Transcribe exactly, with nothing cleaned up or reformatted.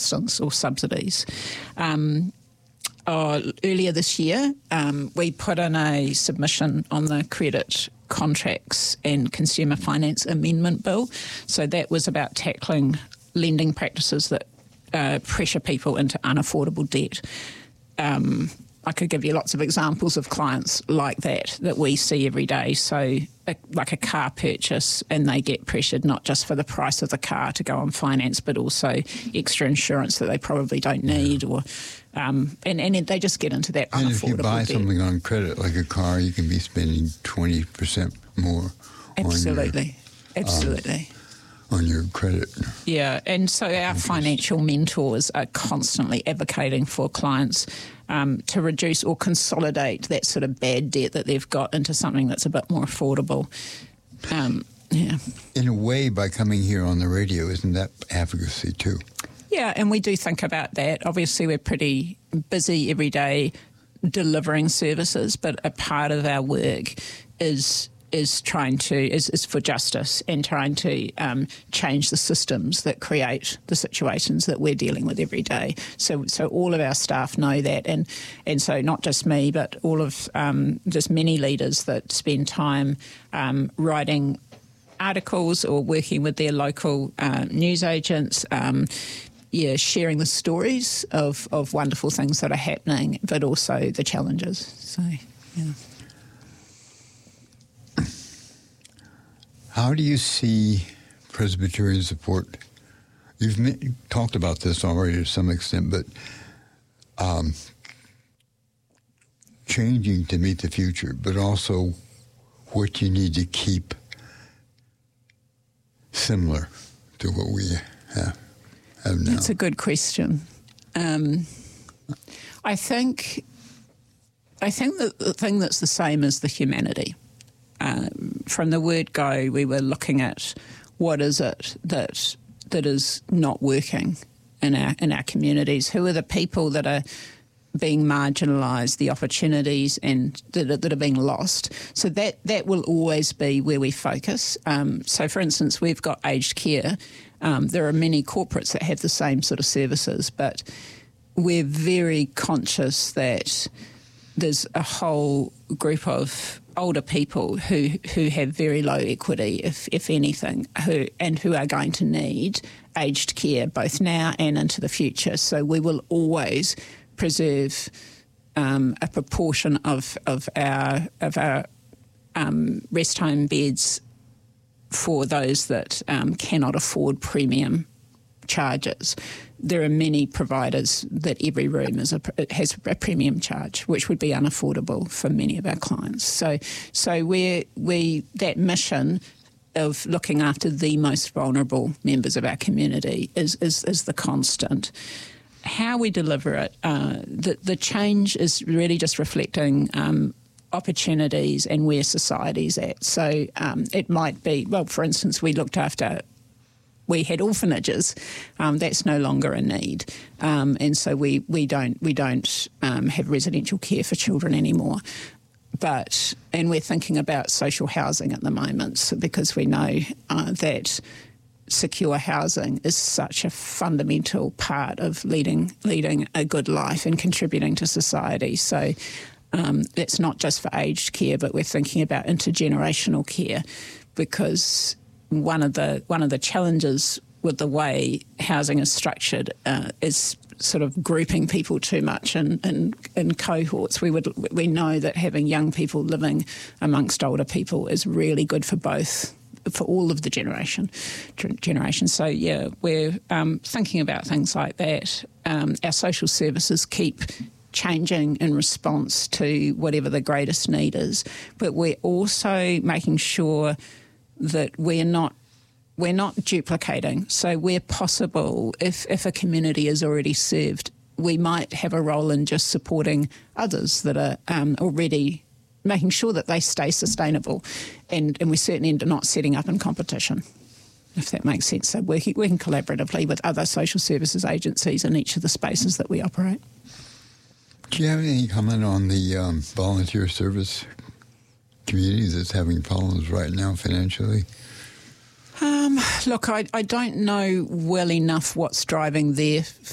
assistance or subsidies. Um, oh, earlier this year, um, we put in a submission on the Credit Contracts and Consumer Finance Amendment Bill. So that was about tackling lending practices that uh, pressure people into unaffordable debt. Um, I could give you lots of examples of clients like that that we see every day. So a, like a car purchase, and they get pressured not just for the price of the car to go on finance, but also extra insurance that they probably don't need, or um, and, and they just get into that and unaffordable if you buy debt. something on credit, like a car, you can be spending twenty percent more Absolutely, on your, absolutely. Um, on your credit. Yeah, and so our financial mentors are constantly advocating for clients um, to reduce or consolidate that sort of bad debt that they've got into something that's a bit more affordable. Um, yeah. In a way, by coming here on the radio, isn't that advocacy too? Yeah, and we do think about that. Obviously, we're pretty busy every day delivering services, but a part of our work is is trying to is, is for justice and trying to um, change the systems that create the situations that we're dealing with every day. So, so all of our staff know that, and and so not just me, but all of um, just many leaders that spend time um, writing articles or working with their local uh, news agents. Um, Yeah, sharing the stories of, of wonderful things that are happening, but also the challenges. So, yeah. How do you see Presbyterian support? You've m- talked about this already to some extent, but um, changing to meet the future, but also what you need to keep similar to what we have. have now. That's a good question. Um, I think I think that the thing that's the same is the humanity. Um, from the word go, we were looking at what is it that that is not working in our in our communities. Who are the people that are being marginalised, the opportunities and that are, that are being lost? So that that will always be where we focus. Um, so, for instance, we've got aged care. Um, there are many corporates that have the same sort of services, but we're very conscious that there's a whole group of older people who who have very low equity, if if anything, who and who are going to need aged care both now and into the future. So we will always preserve um, a proportion of of our of our um, rest home beds for those that um, cannot afford premium charges. There are many providers that every room is a, has a premium charge, which would be unaffordable for many of our clients. So, so we're, we that mission of looking after the most vulnerable members of our community is is, is the constant. How we deliver it, uh, the the change is really just reflecting Um, opportunities and where society's at. So um, it might be, well, for instance, we looked after, we had orphanages. Um, that's no longer a need, um, and so we we don't we don't um, have residential care for children anymore. But and we're thinking about social housing at the moment, so because we know uh, that secure housing is such a fundamental part of leading leading a good life and contributing to society. So. Um, that's not just for aged care, but we're thinking about intergenerational care, because one of the one of the challenges with the way housing is structured uh, is sort of grouping people too much in, in, in cohorts. We would we know that having young people living amongst older people is really good for both, for all of the generation generations. So yeah, we're um, thinking about things like that. Um, our social services keep changing in response to whatever the greatest need is, but we're also making sure that we're not we're not duplicating. So where possible, if if a community is already served, we might have a role in just supporting others that are um, already making sure that they stay sustainable, and, and we're certainly not setting up in competition, if that makes sense. So working, working collaboratively with other social services agencies in each of the spaces that we operate. Do you have any comment on the um, volunteer service community that's having problems right now financially? Um, look, I, I don't know well enough what's driving their